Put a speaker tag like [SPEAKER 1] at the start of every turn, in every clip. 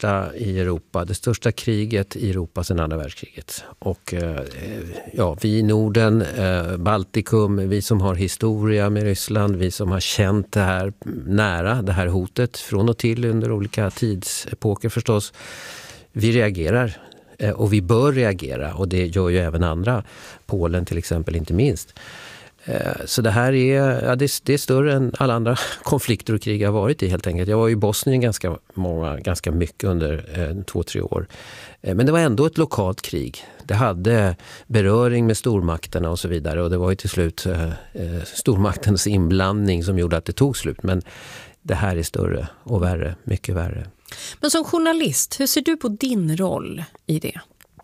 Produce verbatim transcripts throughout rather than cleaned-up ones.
[SPEAKER 1] största i Europa, det största kriget i Europa sedan andra världskriget. Och eh, ja, vi i Norden, eh, Baltikum, vi som har historia med Ryssland, vi som har känt det här nära, det här hotet från och till under olika tidsepoker förstås, vi reagerar. Och vi bör reagera, och det gör ju även andra. Polen till exempel, inte minst. Så det här är, ja, det, det är större än alla andra konflikter och krig jag har varit i helt enkelt. Jag var i Bosnien ganska, många, ganska mycket under eh, två, tre år. Men det var ändå ett lokalt krig. Det hade beröring med stormakterna och så vidare. Och det var ju till slut eh, stormaktens inblandning som gjorde att det tog slut. Men det här är större och värre, mycket värre.
[SPEAKER 2] Men som journalist, hur ser du på din roll i det?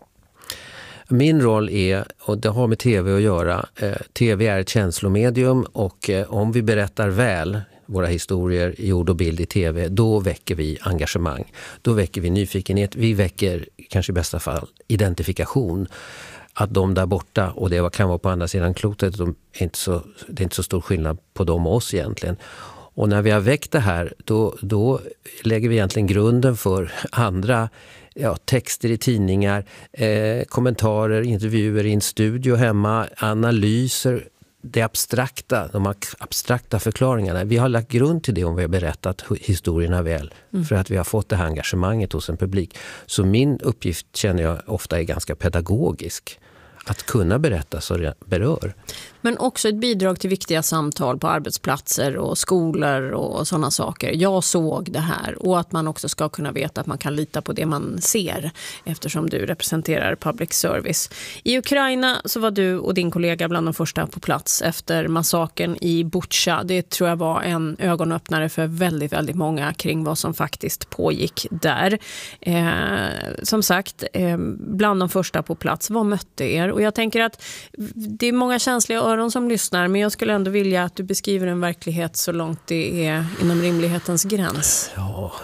[SPEAKER 1] Min roll är, och det har med tv att göra, eh, tv är ett känslomedium, och eh, om vi berättar väl våra historier i ord och bild i tv, då väcker vi engagemang. Då väcker vi nyfikenhet, vi väcker kanske i bästa fall identifikation. Att de där borta, och det kan vara på andra sidan klotet, de är inte så, det är inte så stor skillnad på dem och oss egentligen. Och när vi har väckt det här, då, då lägger vi egentligen grunden för andra ja, texter i tidningar, eh, kommentarer, intervjuer i en studio hemma, analyser, det abstrakta, de abstrakta förklaringarna. Vi har lagt grund till det om vi har berättat historierna väl, mm. för att vi har fått det här engagemanget hos en publik. Så min uppgift känner jag ofta är ganska pedagogisk. Att kunna berätta så det berör.
[SPEAKER 2] Men också ett bidrag till viktiga samtal på arbetsplatser och skolor och sådana saker. Jag såg det här, och att man också ska kunna veta att man kan lita på det man ser, eftersom du representerar public service. I Ukraina så var du och din kollega bland de första på plats efter massakern i Bucha. Det tror jag var en ögonöppnare för väldigt, väldigt många kring vad som faktiskt pågick där. Eh, som sagt, eh, bland de första på plats, vad mötte er? Och jag tänker att det är många känsliga öron som lyssnar, men jag skulle ändå vilja att du beskriver en verklighet så långt det är inom rimlighetens gräns.
[SPEAKER 1] Ja,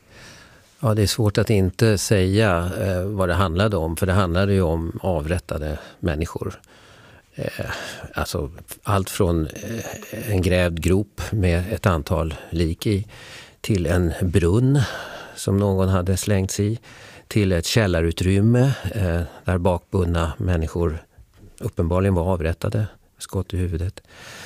[SPEAKER 1] ja det är svårt att inte säga eh, vad det handlade om, för det handlade ju om avrättade människor. Eh, alltså allt från eh, en grävd grop med ett antal lik i, till en brunn som någon hade slängts i, till ett källarutrymme eh, där bakbundna människor uppenbarligen var avrättade, skott i huvudet.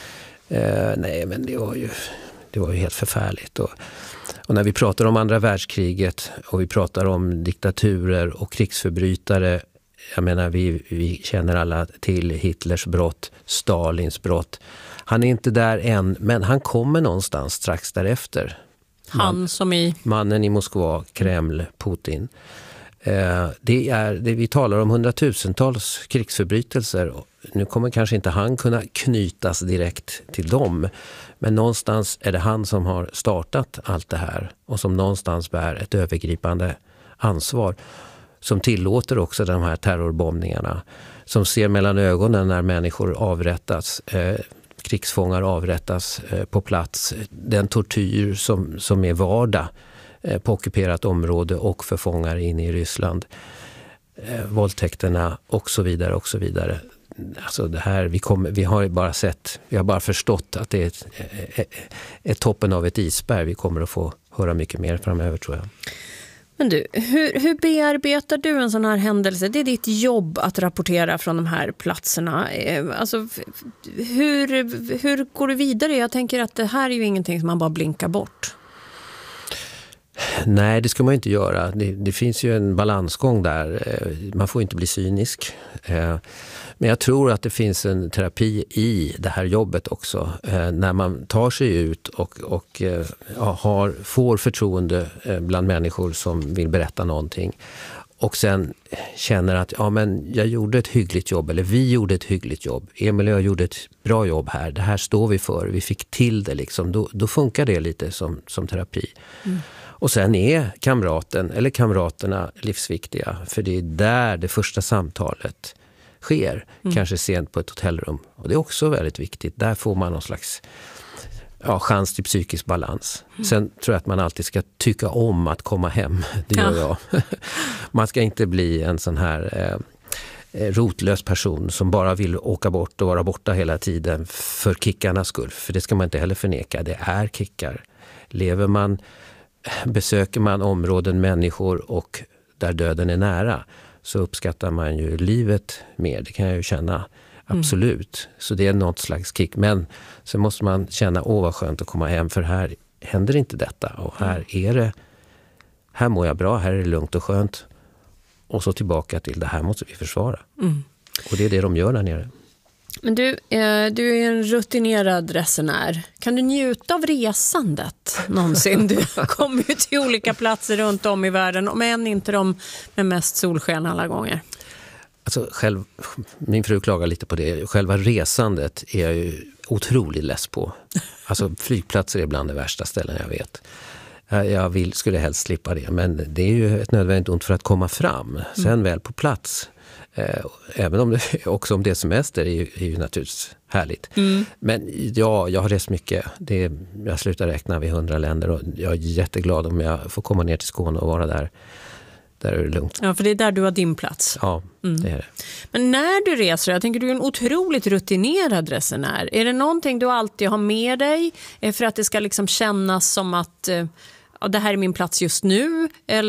[SPEAKER 1] Eh, nej, men det var ju, det var ju helt förfärligt. Och, och när vi pratar om andra världskriget och vi pratar om diktaturer och krigsförbrytare, jag menar vi, vi känner alla till Hitlers brott, Stalins brott. Han är inte där än, men han kommer någonstans strax därefter.
[SPEAKER 2] Han som i...
[SPEAKER 1] Mannen i Moskva, Kreml, Putin. Eh, det är, det vi talar om hundratusentals krigsförbrytelser. Nu kommer kanske inte han kunna knytas direkt till dem. Men någonstans är det han som har startat allt det här. Och som någonstans bär ett övergripande ansvar. Som tillåter också de här terrorbombningarna. Som ser mellan ögonen när människor avrättas. Eh, krigsfångar avrättas eh, på plats. Den tortyr som, som är vardag eh, på ockuperat område och för fångar in i Ryssland. Eh, våldtäkterna och så vidare och så vidare. Alltså det här, vi, kommer, vi har bara sett, vi har bara förstått att det är ett, ett, ett toppen av ett isberg. Vi kommer att få höra mycket mer framöver, tror jag.
[SPEAKER 2] Men du, hur, hur bearbetar du en sån här händelse? Det är ditt jobb att rapportera från de här platserna. Alltså, hur, hur går du vidare? Jag tänker att det här är ju ingenting som man bara blinkar bort.
[SPEAKER 1] Nej, det ska man ju inte göra. Det, det finns ju en balansgång där. Man får inte bli cynisk. Men jag tror att det finns en terapi i det här jobbet också. När man tar sig ut och, och ja, har, får förtroende bland människor som vill berätta någonting. Och sen känner att ja, men jag gjorde ett hyggligt jobb, eller vi gjorde ett hyggligt jobb. Emil och jag gjorde ett bra jobb här. Det här står vi för. Vi fick till det liksom. Då, då funkar det lite som, som terapi. Mm. Och sen är kamraten eller kamraterna livsviktiga. För det är där det första samtalet sker. Mm. Kanske sent på ett hotellrum. Och det är också väldigt viktigt. Där får man någon slags ja, chans till psykisk balans. Mm. Sen tror jag att man alltid ska tycka om att komma hem. Det gör ja. jag. Man ska inte bli en sån här eh, rotlös person som bara vill åka bort och vara borta hela tiden för kickarnas skull. För det ska man inte heller förneka. Det är kickar. Lever man besöker man områden, människor och där döden är nära, så uppskattar man ju livet mer. Det kan jag ju känna, absolut. Mm. Så det är något slags kick. Men så måste man känna, åh vad skönt att komma hem, för här händer inte detta. Och här är det, här mår jag bra, här är det lugnt och skönt. Och så tillbaka till det här måste vi försvara. Mm. Och det är det de gör där nere.
[SPEAKER 2] Men du, eh, du är en rutinerad resenär. Kan du njuta av resandet någonsin? Du kommer ju till olika platser runt om i världen, om än inte de med mest solsken alla gånger.
[SPEAKER 1] Alltså, själv, min fru klagar lite på det. Själva resandet är jag ju otroligt less på. Alltså, flygplatser är bland de värsta ställen jag vet. Jag vill, skulle helst slippa det, men det är ju ett nödvändigt ont för att komma fram. Sen mm. väl på plats. Eh, även om det, också om det är semester är ju, är ju naturligtvis härligt. Mm. Men ja, jag har rest mycket. Det är, jag slutar räkna vid hundra länder och jag är jätteglad om jag får komma ner till Skåne och vara där. Där är det lugnt.
[SPEAKER 2] Ja, för det är där du har din plats.
[SPEAKER 1] Ja, mm. det är det.
[SPEAKER 2] Men när du reser, jag tänker du är en otroligt rutinerad resenär. Är det någonting du alltid har med dig för att det ska liksom kännas som att ja, det här är min plats just nu?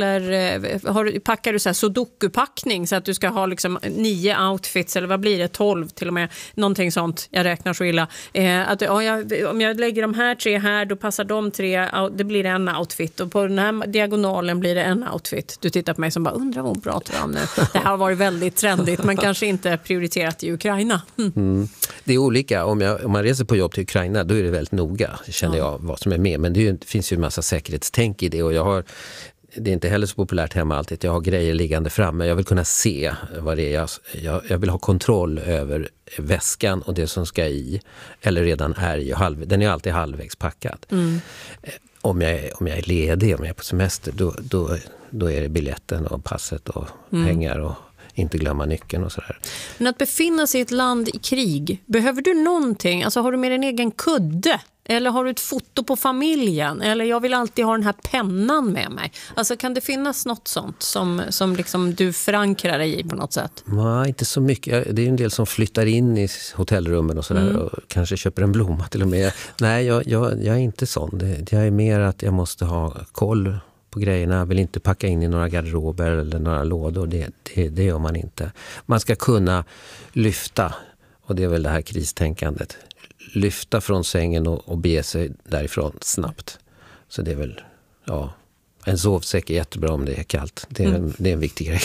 [SPEAKER 2] Eller har, packar du så här sudoku-packning så att du ska ha liksom nio outfits eller vad blir det, tolv till och med, någonting sånt, jag räknar så illa. Eh, att, ja, jag, om jag lägger de här tre här, då passar de tre, det blir en outfit. Och på den här diagonalen blir det en outfit. Du tittar på mig som bara, undrar vad bra till dem nu. Det här har varit väldigt trendigt, men kanske inte prioriterat i Ukraina. Mm. Mm.
[SPEAKER 1] Det är olika. Om, jag, om man reser på jobb till Ukraina, då är det väldigt noga, känner ja. jag, vad som är med. Men det, är ju, det finns ju en massa säkerhetstänk i det, och jag har, det är inte heller så populärt hemma alltid, jag har grejer liggande framme, jag vill kunna se vad det är, jag, jag, jag vill ha kontroll över väskan och det som ska i, eller redan är i, halv, den är alltid halvvägs packad. Mm. Om, jag, om jag är ledig, om jag är på semester, då, då, då är det biljetten och passet och mm. pengar och inte glömma nyckeln och sådär.
[SPEAKER 2] Men att befinna sig i ett land i krig, behöver du någonting? Alltså har du med en egen kudde? Eller har du ett foto på familjen? Eller jag vill alltid ha den här pennan med mig. Alltså kan det finnas något sånt som, som liksom du förankrar dig i på något sätt?
[SPEAKER 1] Nej, inte så mycket. Det är en del som flyttar in i hotellrummen och sådär mm. och kanske köper en blomma till och med. Nej, jag, jag, jag är inte sån. Det, jag är mer att jag måste ha koll på grejerna. Jag vill inte packa in i några garderober eller några lådor. Det, det, det gör man inte. Man ska kunna lyfta, och det är väl det här kristänkandet. Lyfta från sängen och, och bege sig därifrån snabbt. Så det är väl, ja, en sovsäck är jättebra om det är kallt. Det är, mm. en, det är en viktig grej.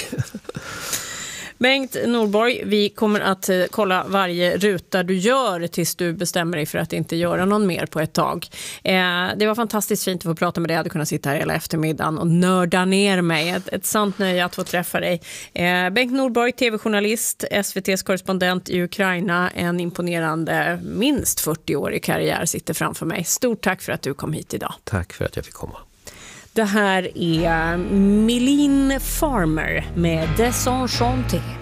[SPEAKER 2] Bengt Norborg, vi kommer att kolla varje ruta du gör tills du bestämmer dig för att inte göra någon mer på ett tag. Eh, det var fantastiskt fint att få prata med dig. Jag hade kunnat sitta här hela eftermiddagen och nörda ner mig. Ett, ett sant nöje att få träffa dig. Eh, Bengt Norborg, tv-journalist, S V T:s korrespondent i Ukraina. En imponerande, minst fyrtio-årig karriär sitter framför mig. Stort tack för att du kom hit idag.
[SPEAKER 1] Tack för att jag fick komma.
[SPEAKER 2] Det här är Mylene Farmer med Desenchanté.